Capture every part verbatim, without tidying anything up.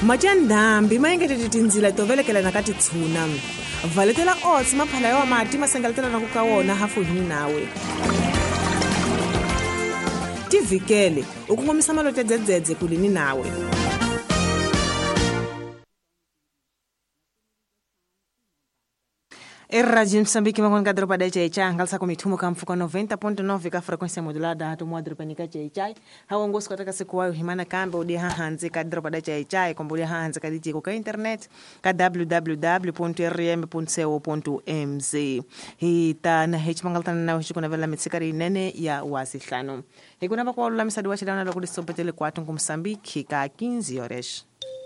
Machandambi mayengetete tindzila tovelekela nakati tshuna. Valetela ots maphala ya mati masengaletela na kuka wona hafu hini nawe. Tivikele ukungomisa malote dzedzedze kulini nawe. Erradi Msambiki makonga dropa da chai ngalsa komitumo kamfuka noventa ponto nove ka frequência modulada hatu mwadro panika chai hawa ngosko ataka siku wayo himana kambe udi hahanzi ka dropa da chai kombuli hahanzi ka dijiko ka internet ka w w w ponto r m ponto co ponto m z hita na hech mangaltana na hechiko na vela mitsikari nene ya wasihlano hikuna pa kwa misadi wa chidana la kudisopetele kwa tungu Msambiki ka quinze horas.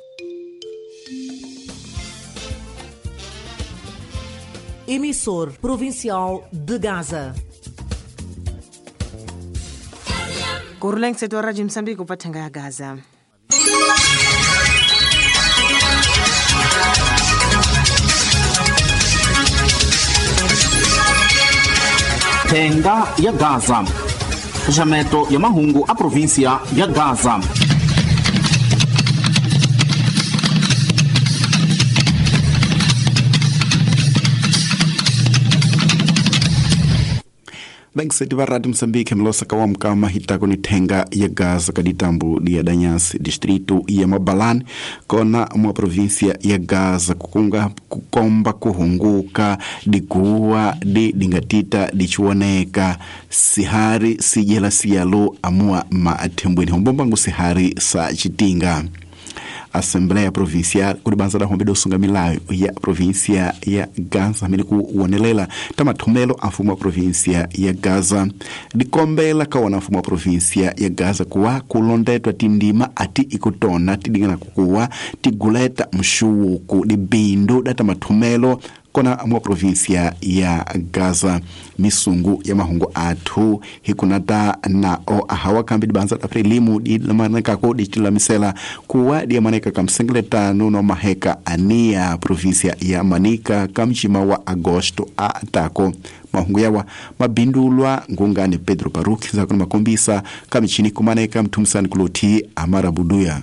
Emissor provincial de Gaza. Kuruleng setu Rádio Msambiki kupatanga ya Gaza. Tenga ya Gaza. Jameto ya mahungu a província ya Gaza. Bengseti va Rádio Msambiki mlosa kawa mkama hitako ni tenga ya Gaza kaditambu dia Danyasi distrito ya Mabalani kona mwa província ya Gaza kukunga kukomba kuhunguka dikuwa di dingatita dichuoneka sihari sijela siyalo amua maatembweni humbombangu sihari sa chitinga. Assembleia Provincial kulibanza da hombedo sunga milayo ya província ya Gaza miliku uonelela tamathumelo amfumo wa província ya Gaza dikombela kawana mfumo wa província ya Gaza kuwa kulondetwa tindima ati ikutona tidingana kukuwa tiguleta mshuku di bindu data mathumelo kona mwa província ya Gaza misungu ya mahungu athu hikunata na o ahawa kambi dibanza da prelimu di lamaneka ko di tilamisela kuwa di maneka kamsengleta no maheka ania província ya Manica kamchima wa agosto a tako mahungu yawa mabindulwa ngungane Pedro Paruki zakuna makombisa kamichini kumaneka mtumsani kuloti Amara Buduya.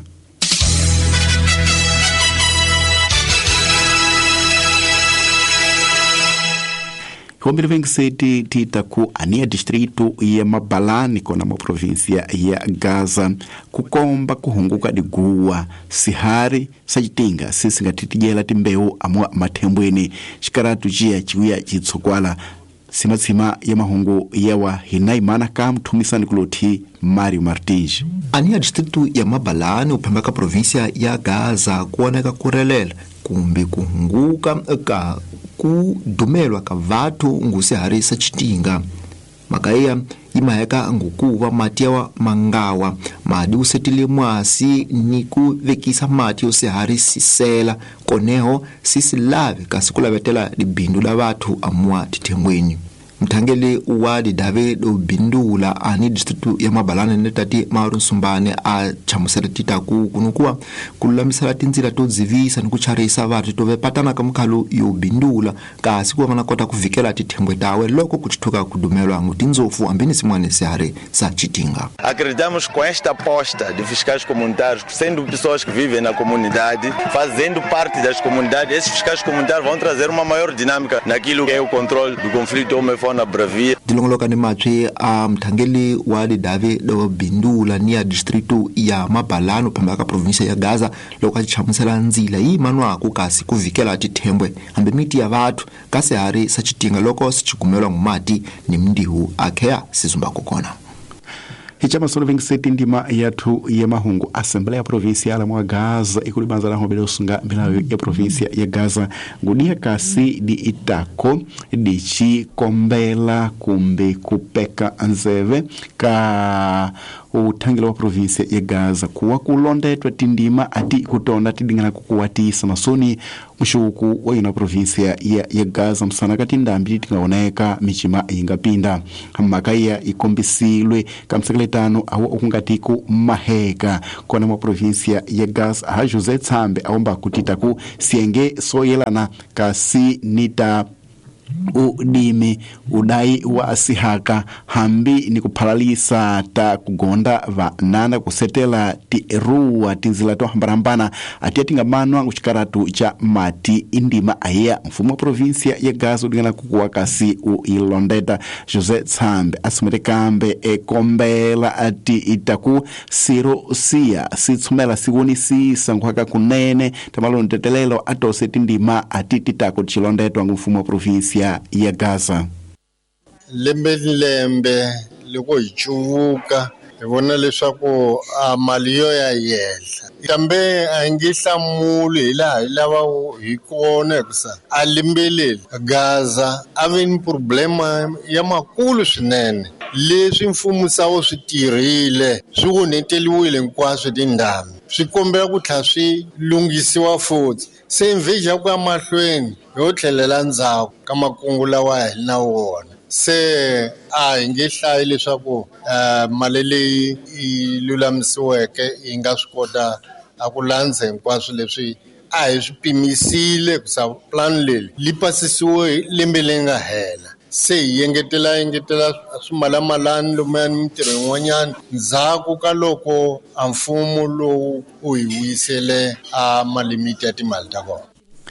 Hombele vengseti titaku ania distrito ya Mabalani kona mwa província ya Gaza kukomba kuhunguka diguwa sihari sajitinga sisi ngatitijela timbeo amwa matembweni shikaratu jia chiwia jitsokwala simatsima ya mahungu yawa hinaimana kam tumisani kuloti Mario Martins. Ania distrito ya Mabalani upembaka província ya Gaza kuoneka kurelela kumbi kuhunguka ka kudumelwa ka vatu ngusi harisa chitinga makaya imaheka ngukuva mati yawa mangawa madi usetile mwasi niku vekisa mati yose harisisela koneho sisilave kasikulavitela libindu la vatu amwa titengweni. Mthangeli uwadi David Bindula ani distritu ya Mabalani netati Mauro Sumbane a chamusela titaku kunukuwa kulamisala tinzila todzivisa nikucharisa vatu tovepatana kamukhalu yo Bindula kasi kuwa manakota kuvikela titembwe tawe loko kuchituka kudumelwa ngutinzofu ambini simwane sehare sa chitinga. Acreditamos com esta aposta de fiscais comunitários, sendo pessoas que vivem na comunidade, fazendo parte das comunidades, esses fiscais comunitários vão trazer uma maior dinâmica naquilo que é o controle do conflito homem na Bravia. Dilongoloka ni matri a mthangeli wadi David Bindula ni distrito ya Mabalani upembaka província ya Gaza loka chamusela nzila yi manwa kukasi kuvikela titembwe ambe miti ya vatu kasi hari sachitinga loko sichikumelwa ngumati ni mndihu akea sizumba kukona. Hichama solo vengseti ndima yatu ya mahungu Assembleia Provincial mwa Gaza ikulibanza na hombele usunga milayo ya província ya Gaza ngudia kasi di itako di chi kombela kumbe kupeka anzeve ka utangila wa província ya Gaza kuwa kulondetwa tindima ati kutonda tidingana kukuwatisa masoni mshuku wa ina província ya, ya Gaza msana kati ndambi tingaoneka michima ingapinda makaya ikombisilwe kamsekletano awa ukungatiko maheka kona mwa província ya Gaza ha José Tsambe awamba kutitaku sienge soyelana kasi nita udimi udai wa asihaka hambi ni kuphalalisa ta kugonda va nana kusetela ti eruwa tinzila to hambarambana ati atingamanwa kuchikaratu cha mati indima aya mfumo wa provinsia ya Gaza udingana kukuwa kasi u ilondeta Jose Tsambe asumerekambe e kombela ati itaku siro siya sitsumela siwuni sisa nkuhaka kunene tamalo ntetelelo atose tindima ati titako chilondetwa mfumo wa provinsia ya Gaza. Lembe lembe liko ichuvuka ibona leswaku mali yo ya yehla kambe angihlamuli hilaha lava hi kona kusa alimbeleli Gaza ave ni problema ya makulu swinene leswi mfumo sawo swi tirhile swi onheteliwile hinkwaswo tindhambi swi kombela ku tlha swi lungisiwa futhi se mveja ku ya mahlweni yo tlhelela ndzhaku ka makungu lawa hi na wona se a hi nge hlayi leswaku mali leyi yi lulamisiweke yi nga swi kota a ku landza hinkwaswo leswi a hi swi pimisile kusa plan leri li pasisiwe lembe leyi nga hela se hi yengetela yengetela swimalamalani lomuyani mintirho yin'wanyana ndzhaku ka loko a mfumo lowu u hi vuyisele a malimiti ya timali ta vona.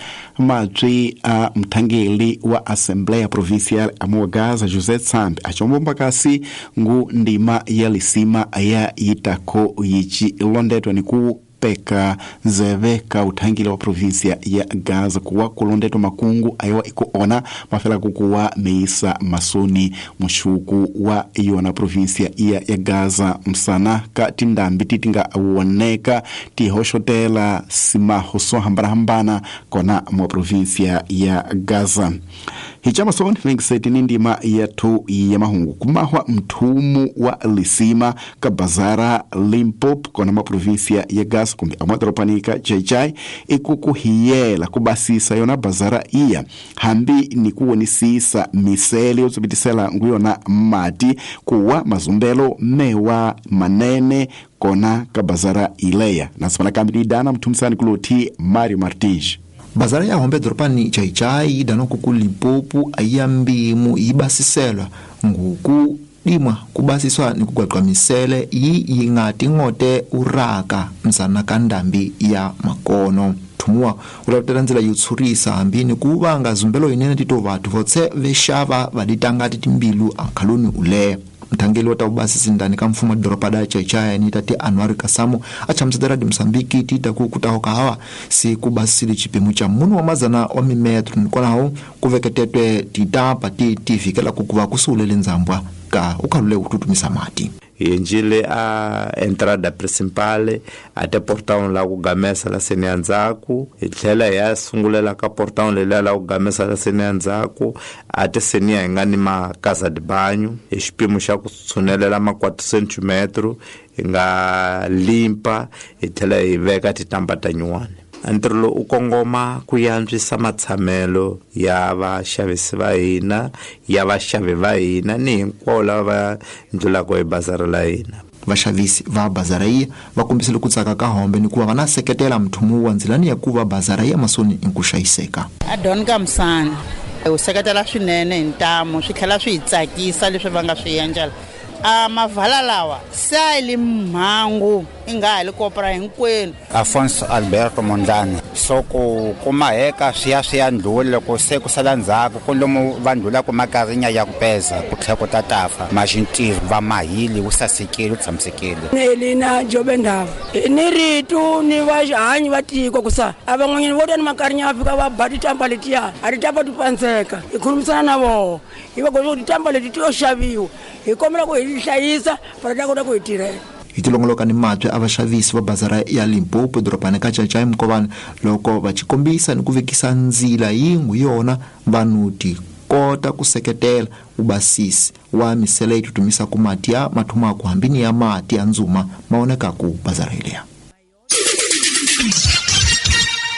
Matwi a mthangeli wa Assembleia Provincial amu Gaza Jose Tsambe achombomba kasi ngu ndima ya lisima ya itako yichi londetwa ni ku peka zeve ka uthangile wa provinsia ya Gaza kuwa kulondetwa makungu ayo ikuona mafela kukuwa meisa masoni mushuku wa iyo na provinsia ya, ya Gaza msana ka tindambi titinga awoneka ti hoshotela sima hoso hambara hambana kona mwa provinsia ya Gaza. Hichama soni vengiseti nindima ya tu ya mahungu kumahwa mtumu wa lisima ka bazara Limpopo kona mwa provinsia ya Gaza kumbi amwadropanika chaichai ikuku hiyela kubasisa yona bazara iya hambi ni kuwa ni sisa miseli uzubitisela nguyona mati kuwa mazumbelo mewa manene kona ka bazara ileya nasipana kambi dana mtumsani kuloti Mario Martins. Bazara ya hombe dropani chaichai dano kuku Limpopo ayambimu ibasiselwa nguku dimwa kubasiswa ni kugwaqwa misele yi yingati ngote uraka msana kandambi ya makono thumwa ulaptela nzela yutsurisa ambini kubanga zumbelo inene tito vatu votse veshava vaditangati timbilu akhaluni ule mthangeli wata ubasisi ndani ka mfumo dropada chaichaya ni tati Anwar Kasamo achamtsidara di Msambiki tita ku kutahoka hawa si kubasili chipemu cha munu wa mazana wa mimetru nikona hao kuveketetwe tita pati tifikela kukuwa kusulele nzambwa ka ukalule ututumisa mati. Injile a entrada principale ate portão la ugamesa la seneanzaku itlela ya sungulela ka portão lela la ugamesa la seneanzaku ate senia ngani ma casa de banho espimo xa kutsunelela ma quatro centímetros nga limpa itlela iveka titambata nyuwane antrolo ukongoma kuyantswisa matsamelo ya vaxavisi va hina ya vaxavi va hina ni hinkwavo lava ndlulaka hi bazara la hina. Vaxavisi va bazara iya va kombisile ku tsaka ka hombe ni kuva va na seketela mthumu wa ndzilani ya kuva bazara ya masoni inkuxayiseka. Adon Kamsani u seketela swinene hi ntamu swi tlhela swi hi tsakisa leswi va nga swi endla. A mavala lawa sayili mhangu inga li kopra hinkwenu. Afonso Alberto Mondlane so ku kumaheka swiya swiya ndlule ku se ku sala ndzhaku ku lomu vandlula ku makarinya ya ku peza ku tlhela ku tatafa maxintirho va mahili wu sasekile u tshamisekile. Elina Jobendava ni ritu ni vahanyi va tiko kusa a van'wanyana vo tani makarinya va fika va ba titamba letiya a titamba ti pandzeka hi khulumisana na vona hi va ku titamba leti ti yo xaviwa hi kombela ku hi hlayisa para ta kota ku hi tirhela. Hitilongoloka ni matwe a vaxavisi va bazara ya Limpopo dropani ka Chaichai Mkovani loko va chikombisa ni ku vekisa ndzila yin'we yona vanhu ti kota ku seketela ubasisi wa misele yi tutumisa ku mati ya mathumaku hambini ya mati ya ndzuma maoneka ku bazara leya.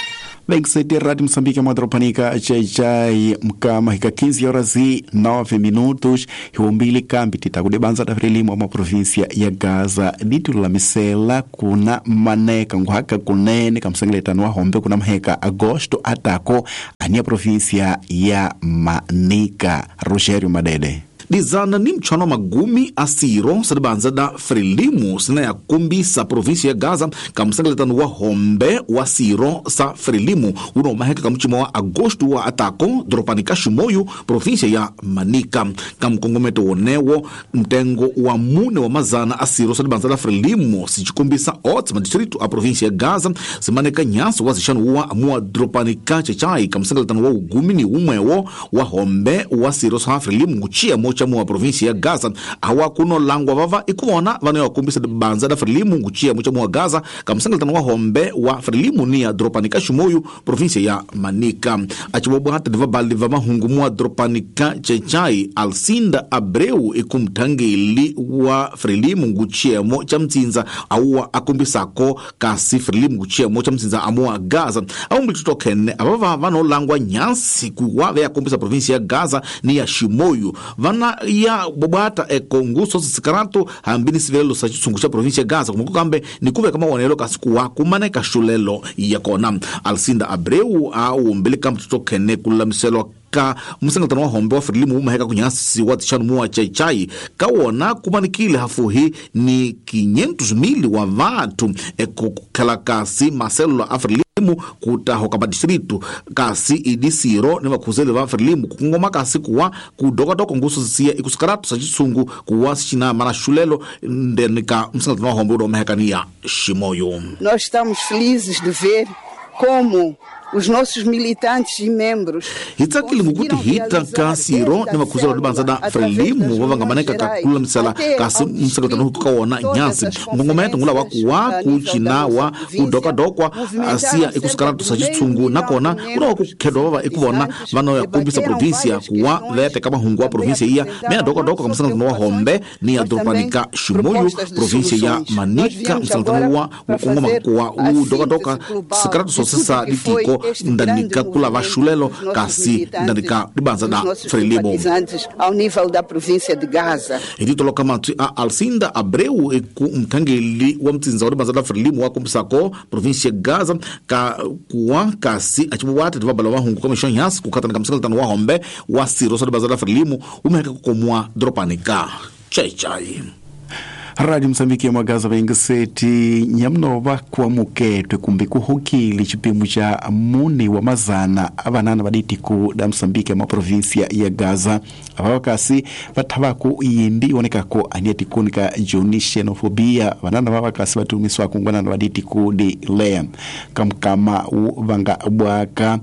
Vengisete Rádio Moçambique Madropanica Chai Mkama hika quinze horas e nove minutos hiumbili kambi tita kudebanza da frelimu wa província ya Gaza ditu la misela kuna maneka nguhaka kunene kamsengeleta wa hombe kuna mheka agosto atako ania província ya Manica. Rogério Madede Dizana ni mchano magumi asiro sadabanza da frelimu sina ya kumbi sa provinsia ya Gaza kamsangaletano wa hombe wa siro sa frelimu uno maheka kamchimo wa agosto wa atako dropanika shumoyu provinsia ya Manica kamkongometo wonewo mtengo wa mune wa mazana asiro sadabanza da frelimu sichikumbi sa otsma distrito a provinsia ya Gaza simaneka nyaso wa zishanu wa amua dropanika chechai kamsangaletano wa ugumi ni umwewo wa hombe wa siro sa frelimu nguchia mocha wa provinsia ya Gaza awa kuno langwa vava ikuona vana ya kumbisa banza da frelimu nguchia mocha wa Gaza kamsangaletano wa hombe wa frelimu ni ya dropanika shumoyu provinsia ya Manica achibobo hata diva baldi vama hungumua dropanika chechai Alcinda Abreu ikumtangeli wa frelimu nguchia mocha mtinza awa akumbisako kasi frelimu nguchia mocha mtinza amua Gaza au mlituto kene abava vano langwa nyansi kuwa vya kumbisa provinsia ya Gaza ni ya Shimoyu vana ya bobata eko nguso sikarato hambini sivelelo sa chungusha provinsia ya Gaza kumuko kambe ni kuwe kama wanelo kasikuwa kumaneka shulelo ya kona. Alcinda Abreu au mbelika mtuto kene kula miselo ka musangatano wa hombe wa frelimu umaheka kunyasi wa tishanu mua chai chai kawona kumanikile hafuhi ni quinhentos mili wa vatu eko kukalakasi maselula a frelimu kutahoka pa distrito kasi idisiro ni makuzele wa frelimu kungoma kasi kuwa kudoka doko nguso zisia ikusikarato sa jisungu kuwa sichina mana shulelo ndenika musangatano wa hombe umaheka ni ya Shimoyu. Nós estamos felizes de ver como os nossos militantes e membros hitakili mukuti hita kasiro ni makuzalo dibanza da frelimu wavangamaneka kakula misala kasi msakatano kukawona nyansi ngongometa ngula wakuwa kuchinawa kudoka dokwa asia ikusikarato sa jitungu nakona kuna wakukedwa wava ikuvona vano ya kumbisa provinsia kuwa vete kama hungua provinsia iya mea doka doka msakatano wa hombe ni ya dropanika Shimoyu provinsia ya Manica msakatano wa kungoma kuwa udoka doka sikarato sosesa litiko ndanika kula vashulelo kasi ndanika dibanza da frelimu ao nível da província de Gaza. Edito lokamatu a Alcinda Abreu eku mtangeli wa mtinza wa dibanza da frelimu wa kumbisako provinsia Gaza ka kuwa kasi achibuwate divabala wa hungu komishon yasi kukatana kamsangatano wa hombe wa siro sa dibanza da frelimu umeheka kukomua dropanika chai chai. Rádio Moçambique ya Magaza vengiseti nyamnova kwa muketwe kumbi kuhukili chipimo cha muni wa mazana abanana baditiku da Moçambique ya provinsia ya Gaza abawakasi batabaku yindi onekako anietikunika joni xenofobia abanana babakasi batumiswa kungwana baditiku di lea kamkama vanga bwaka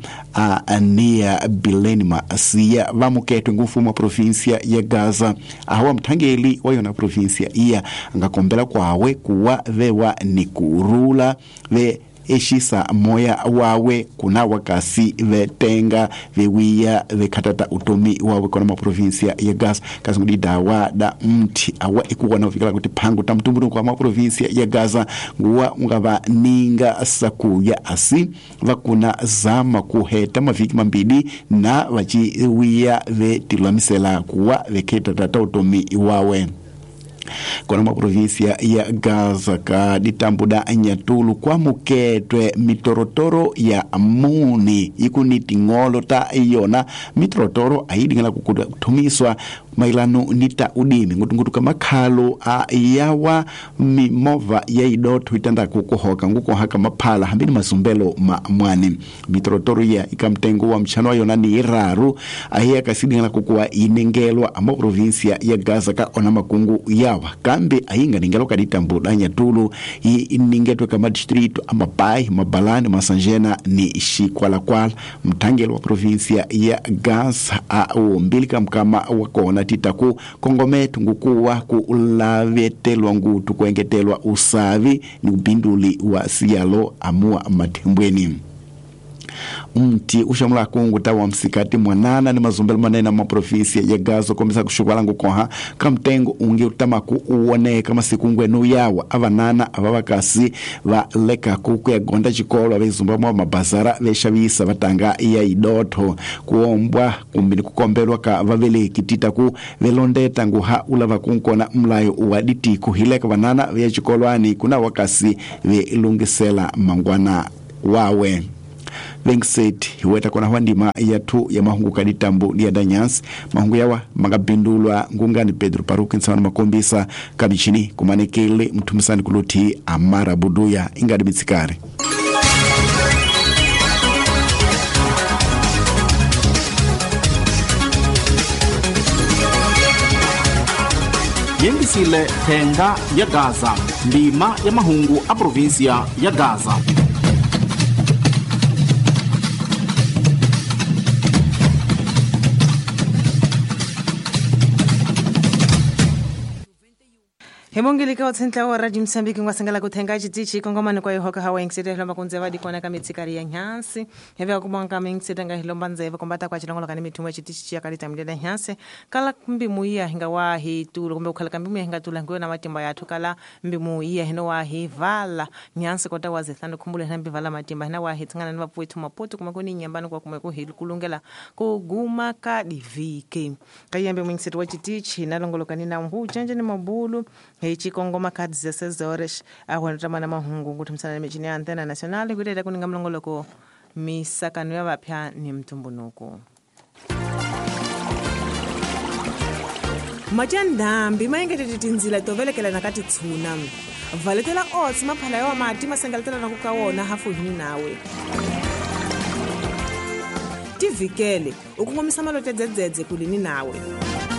ania bilenima siya bamuketwe ngufumu wa provinsia ya Gaza awa mtangeli wayona provinsia iya ngakombela kwawe kuwa vewa ni kurula ve eshisa moya wawe kuna wakasi vetenga vewiya vekatata utomi wawe kona maprovinsia ya Gaza kasi ngudi dawa da mti awa ikuwa na ufikala kuti pangu tamtumburu kwa maprovinsia ya Gaza nguwa ngava ninga saku ya asi vakuna zama kuheta maviki mambidi na vachi wiya ve tilamisela kuwa vekatata utomi wawe kona maprovinsia ya Gaza ka ditambuda anyatulu kwa muketwe mitorotoro ya muni ikuniti ngolo ta iyona mitorotoro aidi ngala kutumiswa mailano nita udimi ngutungutu kama kalo a yawa mimova ya idoto itanda kukuhoka nguko haka mapala hambini masumbelo ma mwani mitorotoro ya ikamtengo wa mchano yona ni iraru ahia kasidi ngala kukuwa inengelwa ama provinsia ya Gaza ka ona makungu yawa kambi ahinga ningelo kaditambu danya tulu iningetwe kama distrito ama pai mabalani masanjena ni shikwala kwala mtangelo wa provinsia ya Gaza au mbilika mkama wakona titaku kongometu ngukuwa kuulavetelwa ngutu kuengetelwa usavi ni ubinduli wa siyalo amua matembweni mti ushamula kungu tawa msikati mwanana ni mazumbelo manena ma provinsia ya Gaza komisa kushugwala ngukoha kamtengo unge utamaku uone kama sikungwe no yawa avanana ababakasi ba leka kuku ya gonda chikolo abezumba mwa mabazara beshabisa batanga iya idoto kuombwa kumbini kukombelwa ka vavele kitita ku velondeta nguha ulava kunkona mlayo uwaditi kuhileka banana ya chikolwani kuna wakasi ve ilungisela mangwana wawe. Vengseti hiweta kona wandima yatu ya mahungu kaditambu ni ya Danyas mahungu yawa magabindulwa ngungani Pedro Paruki nsana makombisa kabichini kumanekele mtumisani kuluti Amara Buduya ingadi mitsikari. Yengisile tenga ya Gaza ndima ya mahungu a provinsia ya Gaza. Hemongilika otsentla wa Radio Msambiki ngwasengala kutenga chitichi kongomani kwa yohoka hawa ingsete hilomba kunzeva dikona ka mitsikari ya nyansi hevya kubonga mingsete nga hilomba nzeva kombata kwa chilongola kani mitumwa chitichi chia kalita mdeda nyansi kala mbimu iya hinga wahi tulo kumbe ukhala kambimu hinga tula ngwe na matimba yathu kala mbimu iya hino wahi vala nyansi kota wazethando kumbule hina mbivala matimba hina wahi tsingana ni vapuetu maputu kumekuni nyambani kwa kumeku hili kulungela kuguma ka divike kayambe mingsete wa chitichi nalongolo kanina mhu chanje ni mabulu hechi kongoma kadi zeseze horas ahwanatama na mahungu kutumsana na mechini ya Antena Nacional kuteta kuninga mlongoloko misakano ya vapya ni mtumbunuku. Majandambi mayengetete tinzila tovelekela nakati tsunami valetela otsi maphala yawa mati masengaletela na kukawona hafu hini nawe tivikele ukungomisa malote dzedzedze kulini nawe.